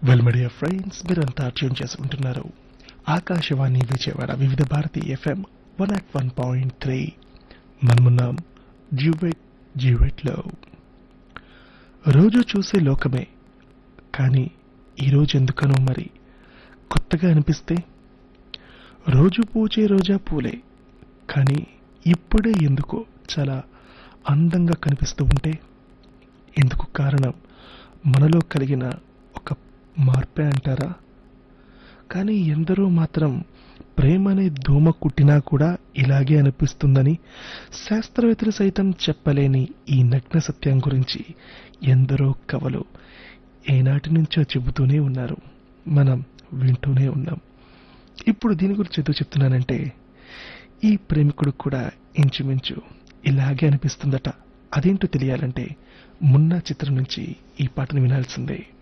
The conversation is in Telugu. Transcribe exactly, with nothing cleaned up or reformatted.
వెల్ మై డియర్ ఫ్రెండ్స్, మీరంతా ట్యూన్ చేసుకుంటున్నారు ఆకాశవాణి విజయవాడ వివిధ Bharati FM one at one point three. మనమున్నాం డ్యూవెట్ డ్యూవెట్లో. రోజు చూసే లోకమే, కానీ ఈరోజు ఎందుకనో మరి కొత్తగా అనిపిస్తే, రోజు పూచే రోజా పూలే, కానీ ఇప్పుడే ఎందుకో చాలా అందంగా కనిపిస్తూ ఉంటే ఎందుకు కారణం మనలో కలిగిన ఒక మార్పే అంటారా? కానీ ఎందరో మాత్రం ప్రేమ అనే దోమ కుట్టినా కూడా ఇలాగే అనిపిస్తుందని శాస్త్రవేత్తలు సైతం చెప్పలేని ఈ నగ్న సత్యం గురించి ఎందరో కవలు ఏనాటి నుంచో చెబుతూనే ఉన్నారు, మనం వింటూనే ఉన్నాం. ఇప్పుడు దీని గురించి ఎందుకు చెప్తున్నానంటే, ఈ ప్రేమికుడు కూడా ఇంచుమించు ఇలాగే అనిపిస్తుందట. అదేంటో తెలియాలంటే మున్నా చిత్రం నుంచి ఈ పాటను వినాల్సిందే.